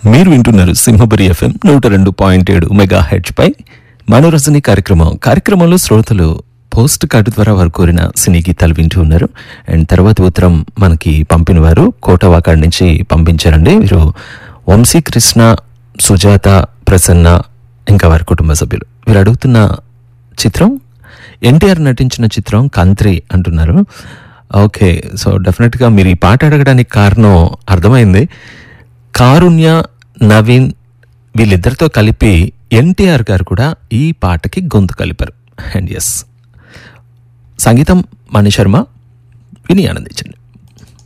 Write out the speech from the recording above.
మీరు వింటున్నారు Simhapuri FM 102.7 megahertz పై మనోరజని కార్యక్రమంలో శ్రోతలు పోస్ట్ కార్డు ద్వారా వారు కోరిన సినీ గీతాలు వింటూ ఉన్నారు. అండ్ తర్వాత ఉత్తరం మనకి పంపిన వారు కోటవాకాడ్ నుంచి పంపించారండి. వీరు వంశీకృష్ణ, సుజాత, ప్రసన్న ఇంకా వారి కుటుంబ సభ్యులు. వీరు అడుగుతున్న చిత్రం ఎన్టీఆర్ నటించిన చిత్రం కంత్రి అంటున్నారు. ఓకే, సో డెఫినెట్గా మీరు ఈ పాట అడగడానికి కారణం అర్థమైంది. కారుణ్య, నవీన్ వీళ్ళిద్దరితో కలిపి ఎన్టీఆర్ గారు కూడా ఈ పాటకి గొంతు కలిపారు. అండ్ ఎస్, సంగీతం మణిశర్మ. విని ఆనందించండి.